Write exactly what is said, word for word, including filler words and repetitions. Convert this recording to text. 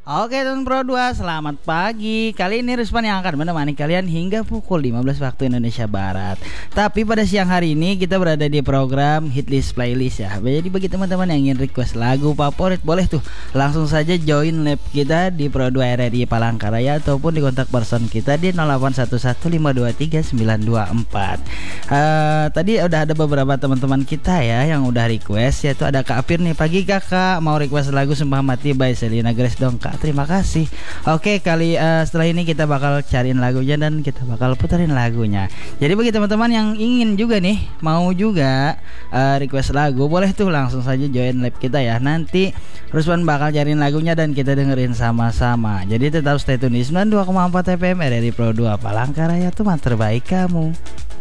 Oke teman Pro dua, selamat pagi. Kali ini Ruspan yang akan menemani kalian hingga pukul lima belas waktu Indonesia Barat. Tapi pada siang hari ini kita berada di program Hitlist Playlist ya. Jadi bagi teman-teman yang ingin request lagu favorit, boleh tuh langsung saja join lab kita di Pro dua R R I Palangkaraya ataupun di kontak person kita di nol delapan satu satu lima dua tiga sembilan dua empat. uh, Tadi udah ada beberapa teman-teman kita ya yang udah request, yaitu ada Kak Apir nih. Pagi kakak, mau request lagu Sumpah Mati by Selena Grace dong kak. Terima kasih. Oke, kali uh, setelah ini kita bakal cariin lagunya dan kita bakal puterin lagunya. Jadi bagi teman-teman yang ingin juga nih, mau juga uh, request lagu, boleh tuh langsung saja join live kita ya. Nanti Ruswan bakal cariin lagunya dan kita dengerin sama-sama. Jadi tetap stay tune di sembilan puluh dua koma empat F M R R I Pro dua Palangkaraya, teman terbaik kamu.